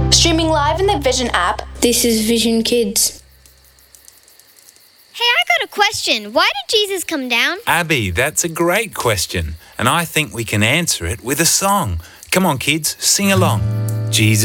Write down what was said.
Streaming live in the Vision app. This is Vision Kids. Hey, I got a question. Why did Jesus come down? Abby, that's a great question, and I think we can answer it with a song. Come on, kids, sing along. Jesus